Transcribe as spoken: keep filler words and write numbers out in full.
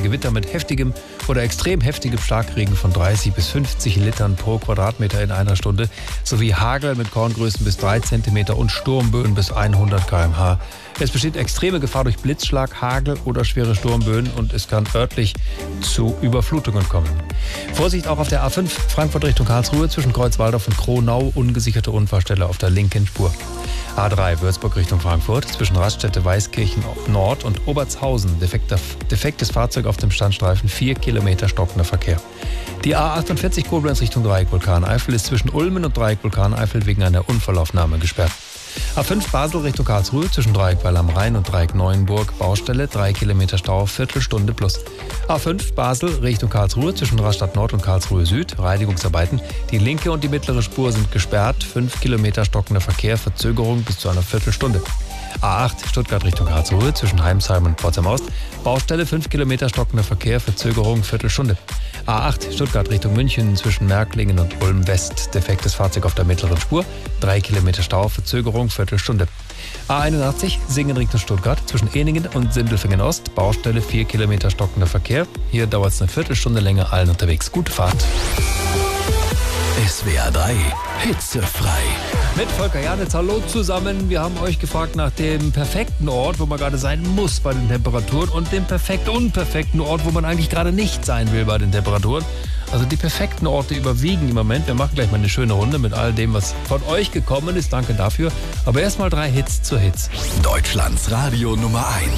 Gewitter mit heftigem oder extrem heftigem Starkregen von dreißig bis fünfzig Litern pro Quadratmeter in einer Stunde sowie Hagel mit Korngrößen bis drei Zentimeter und Sturmböen bis hundert Kilometer pro Stunde. Es besteht extreme Gefahr durch Blitzschlag, Hagel oder schwere Sturmböen und es kann örtlich zu Überflutungen kommen. Vorsicht auch auf der A fünf Frankfurt Richtung Karlsruhe zwischen Kreuzwaldorf und Kronau, ungesicherte Unfallstelle auf der linken Spur. A drei Würzburg Richtung Frankfurt zwischen Raststätte Weißkirchen Nord und Obertshausen, defekter, defektes Fahrzeug auf dem Standstreifen, vier Kilometer stockender Verkehr. Die A achtundvierzig Koblenz Richtung Dreieck Vulkaneifel ist zwischen Ulmen und Dreieck Vulkaneifel wegen einer Unfallaufnahme gesperrt. A fünf Basel Richtung Karlsruhe zwischen Dreieck Weil am Rhein und Dreieck Neuenburg, Baustelle, drei Kilometer Stau, Viertelstunde plus. A fünf Basel Richtung Karlsruhe zwischen Rastatt Nord und Karlsruhe Süd, Reinigungsarbeiten. Die linke und die mittlere Spur sind gesperrt, fünf Kilometer stockender Verkehr, Verzögerung bis zu einer Viertelstunde. A acht Stuttgart Richtung Karlsruhe zwischen Heimsheim und Pforzheim Ost, Baustelle, fünf Kilometer stockender Verkehr, Verzögerung, Viertelstunde. A acht Stuttgart Richtung München zwischen Märklingen und Ulm West, defektes Fahrzeug auf der mittleren Spur, drei Kilometer Stau, Verzögerung, Viertelstunde. A einundachtzig Singen Richtung Stuttgart zwischen Ehningen und Sindelfingen Ost, Baustelle, vier Kilometer stockender Verkehr. Hier dauert es eine Viertelstunde länger, allen unterwegs. Gute Fahrt. S W R drei hitzefrei. Mit Volker Janitz, hallo zusammen. Wir haben euch gefragt nach dem perfekten Ort, wo man gerade sein muss bei den Temperaturen und dem perfekt unperfekten Ort, wo man eigentlich gerade nicht sein will bei den Temperaturen. Also die perfekten Orte überwiegen im Moment. Wir machen gleich mal eine schöne Runde mit all dem, was von euch gekommen ist. Danke dafür. Aber erstmal drei Hits zur Hits. Deutschlands Radio Nummer eins.